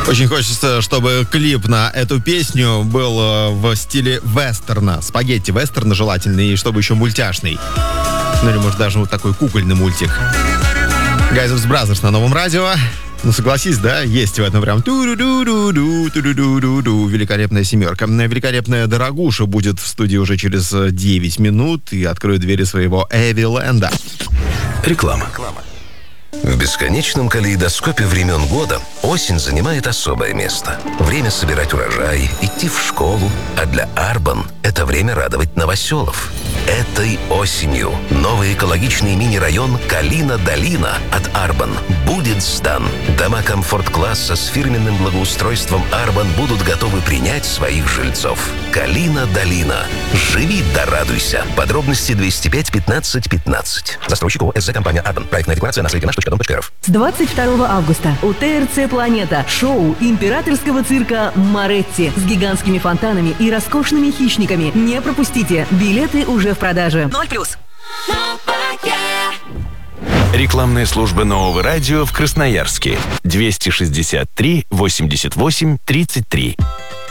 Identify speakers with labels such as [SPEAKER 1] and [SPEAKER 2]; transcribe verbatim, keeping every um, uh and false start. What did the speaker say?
[SPEAKER 1] Очень хочется, чтобы клип на эту песню был в стиле вестерна. Спагетти вестерна желательно, и чтобы еще мультяшный. Ну или, может, даже вот такой кукольный мультик. Guys Brothers на Новом радио. Ну, согласись, да, есть в этом прям ту-ду-ду-ду-ду, ту-ду-ду-ду-ду, великолепная семерка. Великолепная Дорогуша будет в студии уже через девять минут и откроет двери своего Эвиленда.
[SPEAKER 2] Реклама. В бесконечном калейдоскопе времен года осень занимает особое место. Время собирать урожай, идти в школу, а для Арбан это время радовать новоселов. Этой осенью новый экологичный мини-район Калина-Долина от Арбан будет сдан. Дома комфорт-класса с фирменным благоустройством Арбан будут готовы принять своих жильцов. Калина-Долина. Живи да радуйся. Подробности двести пять пятнадцать пятнадцать. Застройщик ООО СЗ компания Арбан. Проектная декларация на сайте наш точка дом точка рф.
[SPEAKER 3] С двадцать второго августа у ТРЦ «Планета» шоу императорского цирка «Моретти» с гигантскими фонтанами и роскошными хищниками. Не пропустите. Билеты уже в продаже. Ноль плюс.
[SPEAKER 4] Рекламная служба Нового радио в Красноярске. двести шестьдесят три восемьдесят восемь тридцать три.